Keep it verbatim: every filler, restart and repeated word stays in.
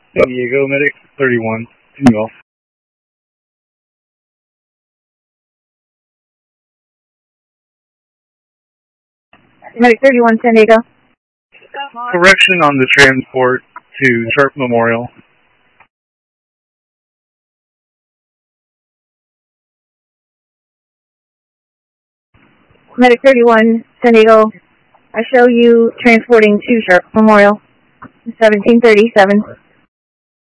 San Diego, Medic thirty-one, doing well. Medic thirty-one, San Diego. Correction on the transport to Sharp Memorial. Medic thirty-one, San Diego. I show you transporting to Sharp Memorial, seventeen thirty-seven.